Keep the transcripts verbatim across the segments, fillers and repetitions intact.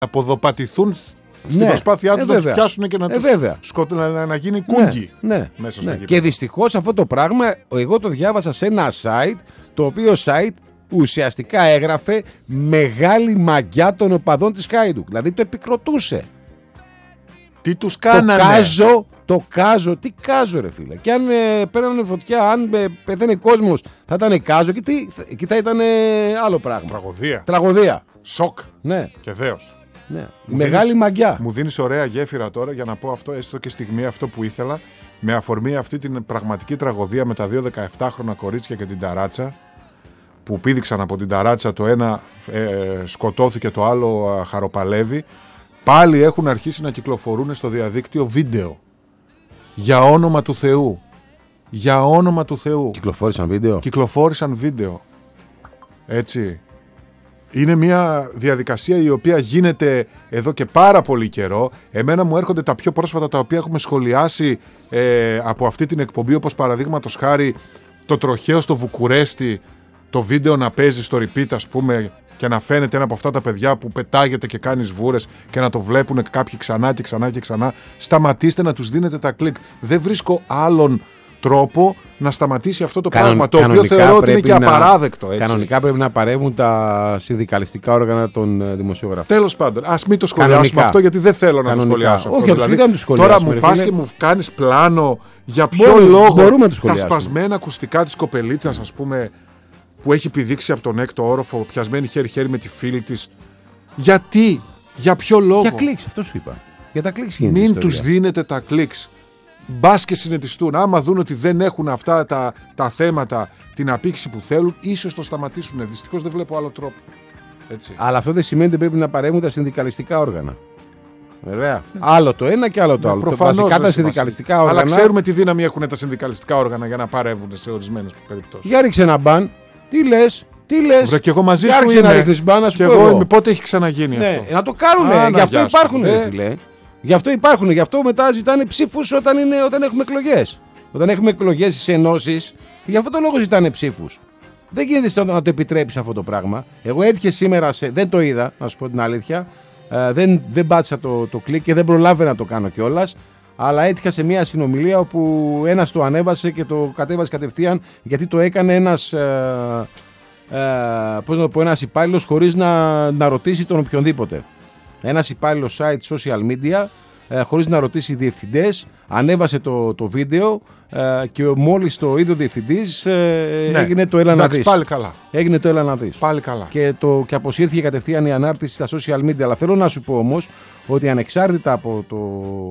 αποδοπατηθούν στην ναι. προσπάθειά τους ε, να τους πιάσουν και να, ε, τους σκοτ... να, να γίνει κούγκι ναι. Ναι. μέσα στο ναι. γήπεδο. Και δυστυχώς αυτό το πράγμα εγώ το διάβασα σε ένα site, το οποίο site ουσιαστικά έγραφε μεγάλη μαγιά των οπαδών της Χάιντουκ. Δηλαδή το επικροτούσε. Τι τους κάνανε. Το κάζο, το κάζο, τι κάζο ρε φίλε. Και αν ε, παίρνανε φωτιά, αν ε, πεθαίνει κόσμος, θα ήταν κάζο και τι, εκεί θα ήταν ε, άλλο πράγμα. Τραγωδία. Τραγωδία. Σοκ. Ναι. Και δέος. Ναι. Μεγάλη δίνεις, μαγιά. Μου δίνεις ωραία γέφυρα τώρα για να πω αυτό, έστω και στιγμή αυτό που ήθελα, με αφορμή αυτή την πραγματική τραγωδία με τα δύο δεκαεφτάχρονα κορίτσια και την ταράτσα, που πήδηξαν από την ταράτσα, το ένα ε, σκοτώθηκε, το άλλο ε, χαροπαλεύει. Πάλι έχουν αρχίσει να κυκλοφορούν στο διαδίκτυο βίντεο. Για όνομα του Θεού. Για όνομα του Θεού. Κυκλοφόρησαν βίντεο. Κυκλοφόρησαν βίντεο. Έτσι. Είναι μια διαδικασία η οποία γίνεται εδώ και πάρα πολύ καιρό. Εμένα μου έρχονται τα πιο πρόσφατα τα οποία έχουμε σχολιάσει ε, από αυτή την εκπομπή, όπως παραδείγματος χάρη το τροχαίο στο Βουκουρέστι, το βίντεο να παίζει στο repeat, ας πούμε, και να φαίνεται ένα από αυτά τα παιδιά που πετάγεται και κάνει βούρες και να το βλέπουν κάποιοι ξανά και ξανά και ξανά. Σταματήστε να τους δίνετε τα κλικ. Δεν βρίσκω άλλον τρόπο να σταματήσει αυτό το Κανον, πράγμα, το οποίο θεωρώ ότι είναι και απαράδεκτο. Έτσι. Κανονικά πρέπει να παρέμβουν τα συνδικαλιστικά όργανα των δημοσιογράφων. Τέλος πάντων, ας μην το σχολιάσουμε κανονικά. Αυτό, γιατί δεν θέλω κανονικά. να το σχολιάσω αυτό. Όχι, δηλαδή, το τώρα μου πας και μου κάνεις πλάνο για ποιο Μπορεί, λόγο τα σπασμένα ακουστικά της κοπελίτσας, ας πούμε, που έχει πηδήξει από τον έκτο όροφο, πιασμένη χέρι-χέρι με τη φίλη της. Γιατί, για ποιο λόγο. Για κλικς, αυτό σου είπα. Για τα κλικς γίνεται. Μην τους δίνετε τα κλικς. Μπας και συνετιστούν. Άμα δουν ότι δεν έχουν αυτά τα, τα θέματα, την απήξη που θέλουν, ίσως το σταματήσουν. Δυστυχώς δεν βλέπω άλλο τρόπο. Έτσι. Αλλά αυτό δεν σημαίνει ότι πρέπει να παρέμβουν τα συνδικαλιστικά όργανα. Ωραία. Mm. Άλλο το ένα και άλλο το άλλο. Προφανώς, βασικά τα συνδικαλιστικά όργανα. Αλλά ξέρουμε τι δύναμη έχουν τα συνδικαλιστικά όργανα για να παρέμβουν σε ορισμένες περιπτώσεις. Για ρίξε ένα μπαν. Τι λες, τι λες. Βρε, και εγώ μαζί σου είμαι. Να ρίχνεις μπαν, να σου και πω εγώ εγώ. είμαι. Πότε έχει ξαναγίνει ναι, αυτό. Να το κάνουνε. Γι' αυτό υπάρχουν, ε. φίλε. Γι' αυτό υπάρχουν. Γι' αυτό μετά ζητάνε ψήφους όταν, είναι, όταν έχουμε εκλογές. Όταν έχουμε εκλογές στις ενώσεις, γι' αυτό το λόγο ζητάνε ψήφους. Δεν γίνεται να το επιτρέψεις αυτό το πράγμα. Εγώ έτυχε σήμερα, σε, δεν το είδα, να σου πω την αλήθεια. Ε, δεν, δεν πάτησα το, το κλικ και δεν προλάβαινα να το κάνω κιόλας. Αλλά έτυχα σε μια συνομιλία όπου ένας το ανέβασε και το κατέβασε κατευθείαν, γιατί το έκανε ένας, ε, ε, πώς να το πω, ένας υπάλληλος χωρίς να, να ρωτήσει τον οποιονδήποτε. Ένας υπάλληλος site social media, ε, χωρίς να ρωτήσει διευθυντές, ανέβασε το, το βίντεο ε, και μόλις το είδε ο διευθυντής ε, ναι. έγινε το έλα να δεις. Πάλι καλά. Έγινε το έλα να δεις. Πάλι καλά. Και, το, και αποσύρθηκε κατευθείαν η ανάρτηση στα social media. Αλλά θέλω να σου πω όμως ότι ανεξάρτητα από το,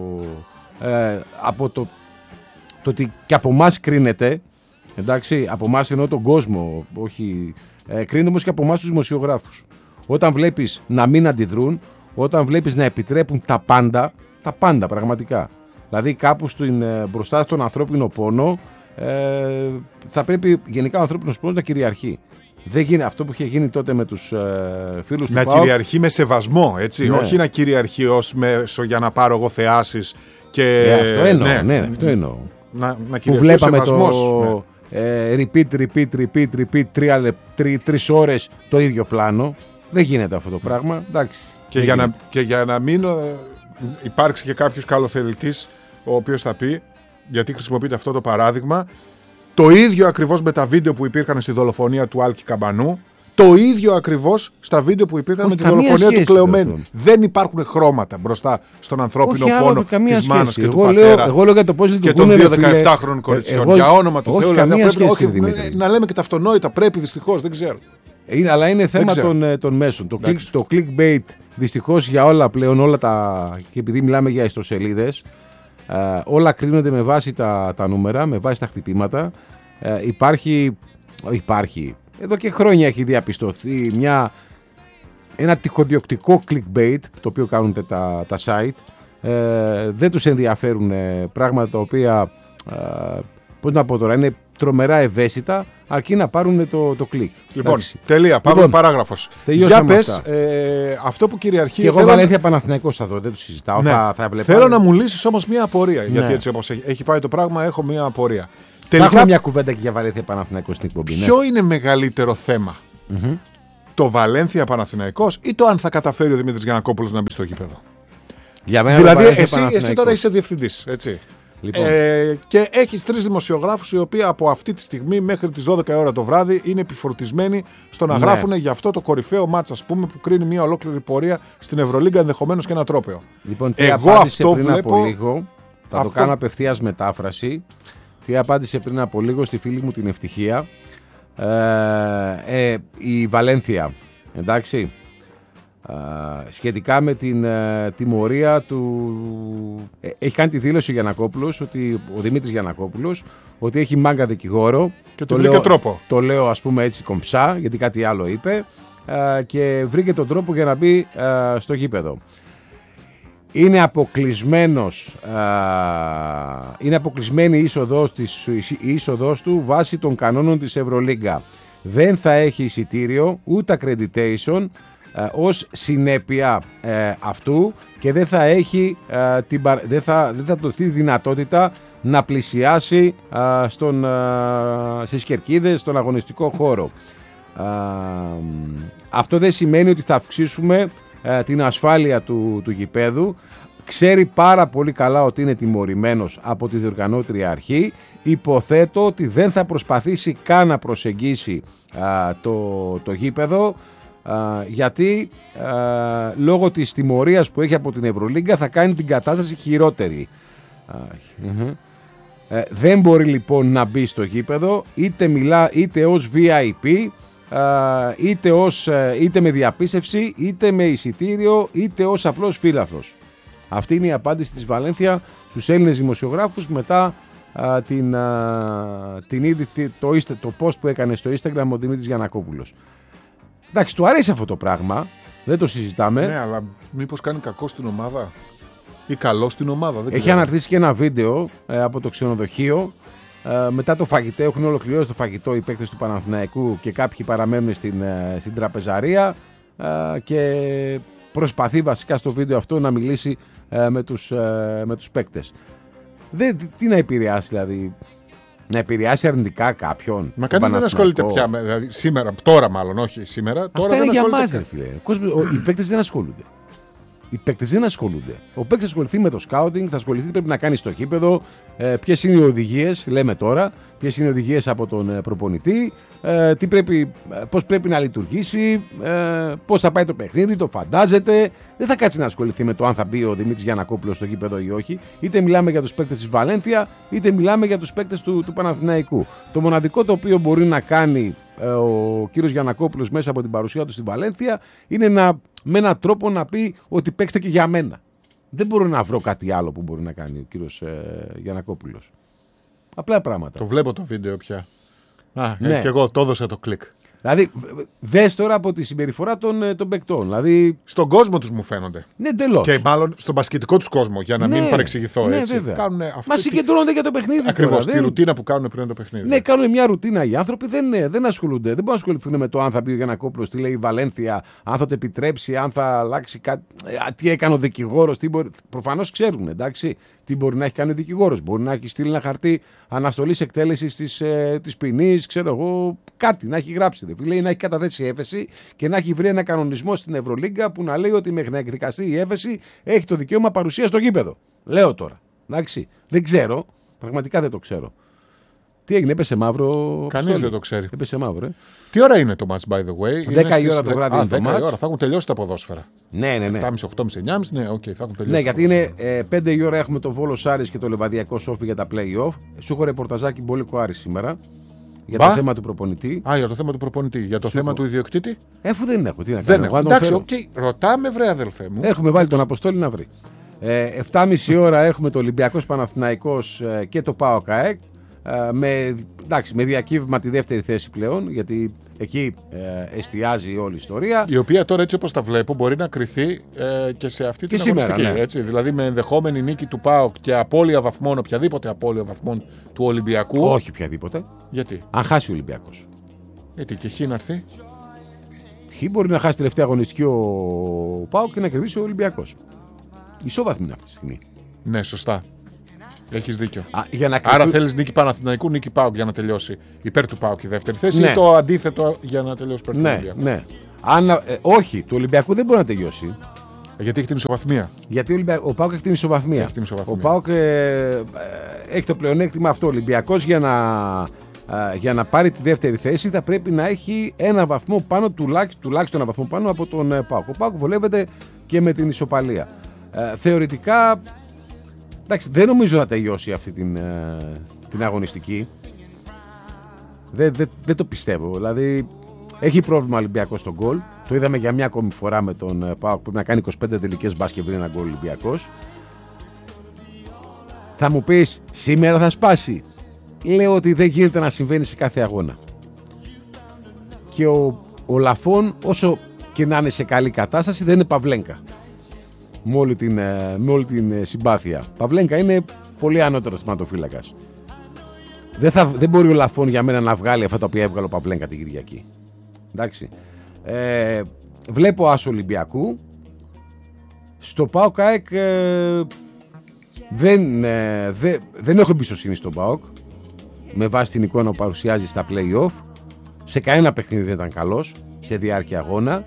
ε, από το, το ότι και από εμάς κρίνεται, εντάξει, από εμάς εννοώ τον κόσμο, όχι, ε, κρίνεται όμως και από εμάς τους δημοσιογράφους. Όταν βλέπεις να μην αντιδρούν, όταν βλέπεις να επιτρέπουν τα πάντα, τα πάντα πραγματικά. Δηλαδή κάπου στην, μπροστά στον ανθρώπινο πόνο ε, θα πρέπει γενικά ο ανθρώπινος πόνος να κυριαρχεί. Δεν γίνει αυτό που είχε γίνει τότε με τους ε, φίλους του να ΠΑΟΚ. Να κυριαρχεί με σεβασμό, έτσι. Ναι. Όχι να κυριαρχεί ως μέσο για να πάρω εγώ θεάσεις και... Ναι, αυτό εννοώ, ναι, ναι, αυτό εννοώ. Να, να που βλέπαμε σεβασμός, το ναι. ε, repeat, repeat, repeat, repeat, τρία, τρι, τρεις ώρες το ίδιο πλάνο. Δεν γίνεται αυτό το πράγμα, εντάξει. Και, για να, και για να μην ε, υπάρξει και κάποιος καλοθελητής ο οποίος θα πει, γιατί χρησιμοποιείται αυτό το παράδειγμα, το ίδιο ακριβώς με τα βίντεο που υπήρχαν στη δολοφονία του Άλκη Καμπανού, το ίδιο ακριβώς στα βίντεο που υπήρχαν όχι, με τη δολοφονία του Κλεωμένου. Αυτό. Δεν υπάρχουν χρώματα μπροστά στον ανθρώπινο όχι, πόνο της μάνας και εγώ του λέω, πατέρα εγώ λέω για το πώς και των δύο δεκαεφτάχρονων κοριτσιών. Εγώ, για όνομα του Θεού, δηλαδή, πρέπει σχέση, όχι, να λέμε και τα αυτονόητα, πρέπει δυστυχώς, δεν ξέρω. Είναι, αλλά είναι θέμα των, των μέσων. Το, click, το clickbait δυστυχώς για όλα πλέον, όλα τα, και επειδή μιλάμε για ιστοσελίδες, ε, όλα κρίνονται με βάση τα, τα νούμερα, με βάση τα χτυπήματα. Ε, υπάρχει, υπάρχει, εδώ και χρόνια έχει διαπιστωθεί μια, ένα τυχοδιοκτικό clickbait, το οποίο κάνουν τα, τα site. Ε, δεν τους ενδιαφέρουν πράγματα τα οποία, ε, πώς να πω τώρα, είναι τρομερά ευαίσθητα, αρκεί να πάρουν το, το κλικ. Λοιπόν, εντάξει. Τελεία, πάμε λοιπόν, παράγραφος. Για πες, ε, αυτό που κυριαρχεί... Και εγώ Βαλένθια να... Παναθηναϊκός θα δω, δεν το συζητάω. Ναι. Θα, θα θέλω να μου λύσεις όμως μια απορία, ναι. γιατί έτσι όπως έχει πάει το πράγμα έχω μια απορία. Τελικά... Θα έχουμε μια κουβέντα και για Βαλένθια Παναθηναϊκός στην εκπομπή. Ποιο ναι. είναι μεγαλύτερο θέμα, mm-hmm. το Βαλένθια Παναθηναϊκός ή το αν θα καταφέρει ο Δημήτρης Γιαννακόπουλος να μπει στο γήπεδο. Για μένα δηλαδή, εσύ, εσύ τώρα είσαι διευθυντής, έτσι. Λοιπόν. Ε, και έχεις τρεις δημοσιογράφους οι οποίοι από αυτή τη στιγμή μέχρι τις δώδεκα ώρα το βράδυ είναι επιφορτισμένοι στο να ναι. γράφουν για αυτό το κορυφαίο μάτς, ας πούμε, που κρίνει μια ολόκληρη πορεία στην Ευρωλίγκα, ενδεχομένως και ένα τρόπαιο. Λοιπόν, τι Εγώ αυτό πριν βλέπω... από λίγο, θα αυτό... το κάνω απευθείας μετάφραση. Τι απάντησε πριν από λίγο στη φίλη μου την Ευτυχία. Ε, ε, η Βαλένθια, εντάξει. Uh, σχετικά με την uh, τιμωρία του. Ε, έχει κάνει τη δήλωση ο Γιαννακόπουλος, ότι, ο Δημήτρης Γιαννακόπουλος, ότι έχει μάγκα δικηγόρο. Και το βρήκε τρόπο. Το λέω, ας πούμε, έτσι κομψά, γιατί κάτι άλλο είπε. Uh, και βρήκε τον τρόπο για να μπει uh, στο γήπεδο. Είναι αποκλεισμένος, uh, είναι αποκλεισμένη η είσοδος, της, η είσοδος του βάσει των κανόνων της Ευρωλίγκα. Δεν θα έχει εισιτήριο, ούτε accreditation, Uh, ως συνέπεια uh, αυτού και δεν θα έχει uh, την, δεν θα, δεν θα δοθεί δυνατότητα να πλησιάσει uh, στον, uh, στις κερκίδες, στον αγωνιστικό χώρο. Uh, αυτό δεν σημαίνει ότι θα αυξήσουμε uh, την ασφάλεια του, του γηπέδου. Ξέρει πάρα πολύ καλά ότι είναι τιμωρημένος από τη διοργανώτρια αρχή. Υποθέτω ότι δεν θα προσπαθήσει καν να προσεγγίσει uh, το, το γήπεδο. Uh, γιατί uh, λόγω της τιμωρίας που έχει από την Ευρωλίγκα θα κάνει την κατάσταση χειρότερη. Uh, uh-huh. uh, δεν μπορεί λοιπόν να μπει στο γήπεδο είτε, μιλά, είτε ως βι άι πι uh, είτε, ως, uh, είτε με διαπίστευση είτε με εισιτήριο είτε ως απλός φίλαθλος. Αυτή είναι η απάντηση της Βαλένθια στους Έλληνες δημοσιογράφους μετά uh, την, uh, την ήδη, το, το post που έκανε στο Instagram ο Δημήτρης Γιαννακόπουλος. Εντάξει, του αρέσει αυτό το πράγμα, δεν το συζητάμε. Ναι, αλλά μήπως κάνει κακό στην ομάδα ή καλό στην ομάδα. Δεν Έχει ξέρω. Αναρτήσει και ένα βίντεο ε, από το ξενοδοχείο. Ε, μετά το φαγητό, έχουν ολοκληρώσει το φαγητό οι παίκτες του Παναθηναϊκού και κάποιοι παραμένουν στην, ε, στην τραπεζαρία ε, και προσπαθεί βασικά στο βίντεο αυτό να μιλήσει ε, με, τους, ε, με τους παίκτες. Δεν, τι να επηρεάσει δηλαδή... Να επηρεάσει αρνητικά κάποιον. Μα κανείς δεν ασχολείται πια. Δηλαδή, σήμερα, τώρα μάλλον, όχι σήμερα. Αυτά τώρα είναι δεν για μας, ρε φίλε. Οι παίκτες δεν ασχολούνται. Οι παίκτες δεν ασχολούνται. Ο παίκτης θα ασχοληθεί με το σκάουτινγκ, θα ασχοληθεί τι πρέπει να κάνει στο γήπεδο, ε, ποιες είναι οι οδηγίες, λέμε τώρα, ποιες είναι οι οδηγίες από τον ε, προπονητή, ε, τι πρέπει, πώς πρέπει να λειτουργήσει, ε, πώς θα πάει το παιχνίδι, το φαντάζεται. Δεν θα κάτσει να ασχοληθεί με το αν θα μπει ο Δημήτρης Γιαννακόπουλος στο γήπεδο ή όχι. Είτε μιλάμε για τους παίκτες της Βαλένθια, είτε μιλάμε για τους παίκτες του, του Παναθηναϊκού. Το μοναδικό το οποίο μπορεί να κάνει ε, ο κύριος Γιαννακόπουλος μέσα από την παρουσία του στην Βαλένθια είναι να, με έναν τρόπο να πει ότι παίξτε και για μένα. Δεν μπορώ να βρω κάτι άλλο που μπορεί να κάνει ο κύριος ε, Γιαννακόπουλος. Απλά πράγματα. Το βλέπω το βίντεο πια. Α, ναι. Και εγώ το έδωσα το κλικ. Δηλαδή, δες τώρα από τη συμπεριφορά των, των παικτών. Δηλαδή... Στον κόσμο τους μου φαίνονται. Ναι, τελώς. Και μάλλον στον μπασκετικό τους κόσμο, για να ναι, μην παρεξηγηθώ ναι, έτσι. Μα συγκεντρώνονται για το παιχνίδι. Ακριβώς, τη δεν... ρουτίνα που κάνουν πριν το παιχνίδι. Ναι, κάνουν μια ρουτίνα οι άνθρωποι, δεν, ναι, δεν ασχολούνται. Δεν μπορούν να ασχοληθούν με το αν θα μπει ο Γιαννακόπουλος, τι λέει η Βαλένθια, αν θα το επιτρέψει, αν θα αλλάξει κάτι. Τι έκανε ο δικηγόρος. Μπορεί... Προφανώς ξέρουν, εντάξει. Τι μπορεί να έχει κάνει ο δικηγόρος. Μπορεί να έχει στείλει ένα χαρτί αναστολής εκτέλεσης της, ε, της ποινής, ξέρω εγώ, κάτι να έχει γράψει. Δε, λέει, να έχει καταθέσει έφεση και να έχει βρει ένα κανονισμό στην Ευρωλίγκα που να λέει ότι μέχρι να εκδικαστεί η έφεση έχει το δικαίωμα παρουσία στο γήπεδο. Λέω τώρα. Εντάξει. Δεν ξέρω. Πραγματικά δεν το ξέρω. Τι έγινε, έπεσε μαύρο. Κανείς δεν το ξέρει. Έπεσε μαύρο, ε. Τι ώρα είναι το match, by the way? δέκα η ώρα το βράδυ είναι το match. Η ώρα. Θα έχουν τελειώσει τα ποδόσφαιρα. Ναι, ναι, ναι. επτά και μισή, οκτώ και μισή, εννιά και μισή, ναι, οκ, okay, θα έχουν τελειώσει. Ναι, γιατί είναι ε, πέντε η ώρα έχουμε το Βόλο Άρης και το Λεβαδιακό Σόφι για τα play-off. Σου έχω ρεπορταζάκι Μπόλικο Άρης σήμερα. Για Μπα? το θέμα του προπονητή. Α, για το θέμα του προπονητή. Για το Σου θέμα έχω. του ιδιοκτήτη. Εφού δεν έχω. Τι να δεν κάνω. Έχω. Εντάξει, οκ. Okay. Ρωτάμε, βρε αδελφέ μου. Έχουμε βάλει τον Αποστόλη να βρει. Ε, επτά και μισή ώρα έχουμε το Ολυμπιακός Παναθηναϊκός ε, και το ΠΑΟΚ ΑΕΚ. Ε, με, εντάξει, με διακύβημα τη δεύτερη θέση πλέον, γιατί εκεί ε, εστιάζει όλη η ιστορία. Η οποία τώρα, έτσι όπως τα βλέπω, μπορεί να κριθεί ε, και σε αυτή και την σήμερα, αγωνιστική. Ναι. Έτσι, δηλαδή με ενδεχόμενη νίκη του ΠΑΟΚ και απώλεια βαθμών, οποιαδήποτε απώλεια βαθμών του Ολυμπιακού. Όχι οποιαδήποτε. Γιατί? Αν χάσει ο Ολυμπιακός. Γιατί και χ να έρθει. Χ μπορεί να χάσει τελευταία αγωνιστική ο ΠΑΟΚ και να κερδίσει ο Ολυμπιακός. Ισόβαθμη είναι αυτή τη στιγμή. Ναι, σωστά. Έχεις δίκιο. Α, για να Άρα κρατού... θέλεις νίκη Παναθηναϊκού, νίκη ΠΑΟΚ για να τελειώσει υπέρ του ΠΑΟΚ η δεύτερη θέση, ναι. Ή το αντίθετο για να τελειώσει υπέρ του ναι, Ολυμπιακού. Ναι. Αν, ε, όχι, του Ολυμπιακού δεν μπορεί να τελειώσει. Γιατί έχει την ισοβαθμία. Γιατί ο, Ολυμπια... ο ΠΑΟΚ έχει την ισοβαθμία. Έχει την ισοβαθμία. Ο ΠΑΟΚ ε, ε, έχει το πλεονέκτημα αυτό. Ο Ολυμπιακός για να, ε, για να πάρει τη δεύτερη θέση θα πρέπει να έχει ένα βαθμό πάνω, τουλάχιστον, τουλάχιστον ένα βαθμό πάνω από τον ε, ΠΑΟΚ. Ο ΠΑΟΚ βολεύεται και με την ισοπαλία. Ε, θεωρητικά, εντάξει, δεν νομίζω να τελειώσει αυτή την, ε, την αγωνιστική. Δεν, δεν, δεν το πιστεύω. Δηλαδή, έχει πρόβλημα ο Ολυμπιακός στον γκολ. Το είδαμε για μια ακόμη φορά με τον ΠΑΟΚ που πρέπει να κάνει είκοσι πέντε τελικές μπάσκετ πριν ένα γκολ Ολυμπιακός. Θα μου πεις, σήμερα θα σπάσει. Λέω ότι δεν γίνεται να συμβαίνει σε κάθε αγώνα. Και ο, ο Λαφών, όσο και να είναι σε καλή κατάσταση, δεν είναι Παυλένκα. Με όλη την, με όλη την συμπάθεια. Παυλένκα είναι πολύ ανώτερος τερματοφύλακας. Δεν, θα, δεν μπορεί ο Λαφών για μένα να βγάλει αυτά τα οποία έβγαλε ο Παυλένκα την Κυριακή. Εντάξει. Ε, βλέπω άσο Ολυμπιακού. Στο ΠΑΟΚ ΑΕΚ ε, δεν, ε, δε, δεν έχω εμπιστοσύνη στον ΠΑΟΚ με βάση την εικόνα που παρουσιάζει στα play-off. Σε κανένα παιχνίδι δεν ήταν καλός σε διάρκεια αγώνα.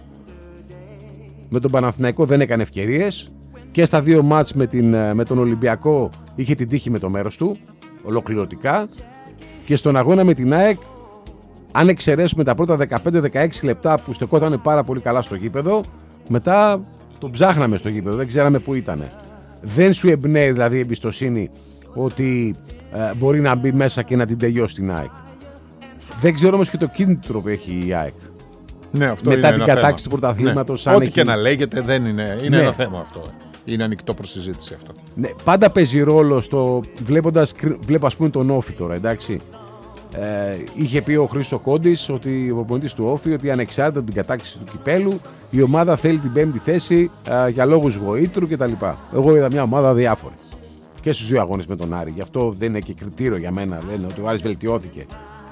Με τον Παναθηναϊκό δεν έκανε ευκαιρίες και στα δύο μάτς με, την, με τον Ολυμπιακό είχε την τύχη με το μέρος του ολοκληρωτικά, και στον αγώνα με την ΑΕΚ, αν εξαιρέσουμε τα πρώτα δεκαπέντε δεκαέξι λεπτά που στεκόταν πάρα πολύ καλά στο γήπεδο, μετά τον ψάχναμε στο γήπεδο, δεν ξέραμε που ήταν. Δεν σου εμπνέει δηλαδή εμπιστοσύνη ότι ε, μπορεί να μπει μέσα και να την τελειώσει την ΑΕΚ. Δεν ξέρω όμως και το κίνητρο που έχει η ΑΕΚ. Ναι, αυτό μετά είναι την ένα κατάκτηση θέμα. του πρωταθλήματος. Ναι. Ό,τι έχει... και να λέγεται δεν είναι, είναι ναι. ένα θέμα αυτό. Είναι ανοιχτό προς συζήτηση αυτό. Ναι, πάντα παίζει ρόλο στο βλέποντας, βλέπω ας πούμε τον Όφη τώρα, εντάξει. Ε, είχε πει ο Χρήστος Κόντης, ότι ο προπονητής του Όφη, ότι ανεξάρτητα από την κατάκτηση του κυπέλου, η ομάδα θέλει την πέμπτη θέση ε, για λόγους γοήτρου κτλ. Εγώ είδα μια ομάδα διάφορη και στους δύο αγώνες με τον Άρη. Γι' αυτό δεν είναι και κριτήριο για μένα. Λένε ότι ο Άρης βελτιώθηκε.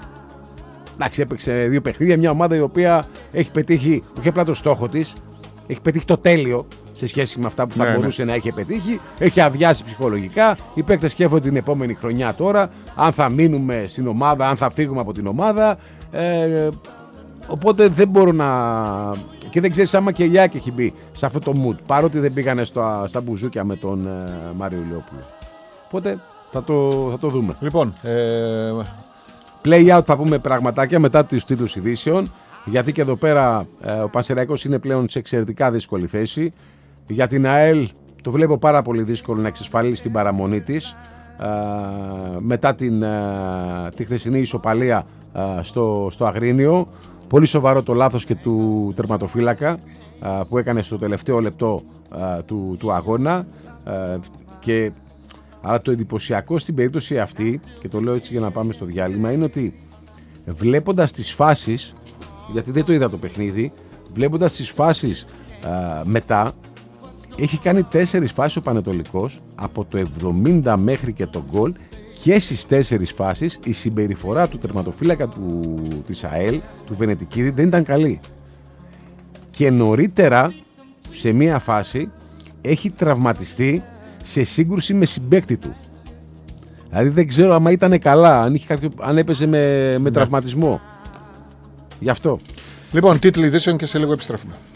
Εντάξει, έπαιξε δύο παιχνίδια. Μια ομάδα η οποία έχει πετύχει, όχι απλά το στόχο της, έχει πετύχει το τέλειο σε σχέση με αυτά που θα ναι, μπορούσε ναι. να έχει πετύχει. Έχει αδειάσει ψυχολογικά. Οι παίκτες σκέφτονται την επόμενη χρονιά τώρα, αν θα μείνουμε στην ομάδα, αν θα φύγουμε από την ομάδα. Ε, οπότε δεν μπορώ να. Και δεν ξέρεις άμα και η Άκη έχει μπει σε αυτό το mood. Παρότι δεν πήγανε στα, στα μπουζούκια με τον ε, Μάριο Ηλιόπουλο. Οπότε θα το, θα το δούμε. Λοιπόν. Ε... Play out θα πούμε πραγματάκια μετά τους τίτλους ειδήσεων. Γιατί και εδώ πέρα ε, ο Πανσεραϊκός είναι πλέον σε εξαιρετικά δύσκολη θέση. Για την ΑΕΛ το βλέπω πάρα πολύ δύσκολο να εξασφαλίσει την παραμονή της ε, μετά την, ε, τη χθεσινή ισοπαλία ε, στο, στο Αγρίνιο. Πολύ σοβαρό το λάθος και του τερματοφύλακα ε, που έκανε στο τελευταίο λεπτό ε, του, του αγώνα. Ε, και, αλλά το εντυπωσιακό στην περίπτωση αυτή, και το λέω έτσι για να πάμε στο διάλειμμα, είναι ότι βλέποντας τις φάσεις, γιατί δεν το είδα το παιχνίδι, βλέποντας τις φάσεις α, μετά, έχει κάνει τέσσερις φάσεις ο Πανετολικός από το εβδομήντα μέχρι και το γκολ, και στις τέσσερις φάσεις η συμπεριφορά του τερματοφύλακα του, της ΑΕΛ, του Βενετικίδη, δεν ήταν καλή. Και νωρίτερα σε μία φάση έχει τραυματιστεί σε σύγκρουση με συμπαίκτη του. Δηλαδή δεν ξέρω άμα ήταν καλά, αν, είχε κάποιο, αν έπαιζε με, με τραυματισμό. Γι' αυτό. Λοιπόν, τίτλοι ειδήσεων και σε λίγο επιστρέφουμε.